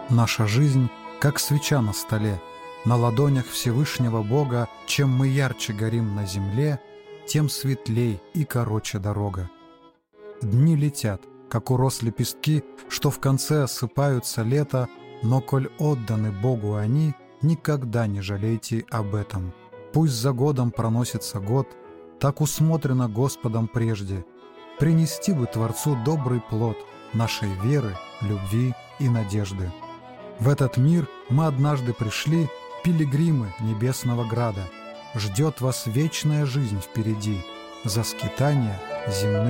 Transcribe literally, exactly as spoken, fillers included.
Наша жизнь, как свеча на столе, на ладонях Всевышнего Бога. Чем мы ярче горим на земле, тем светлей и короче дорога. Дни летят, как урос лепестки, что в конце осыпаются лето, но коль отданы Богу они, никогда не жалейте об этом. Пусть за годом проносится год, так усмотрено Господом прежде. Принести бы Творцу добрый плод нашей веры, любви и надежды. В этот мир мы однажды пришли, пилигримы небесного града. Ждет вас вечная жизнь впереди, за скитания земные.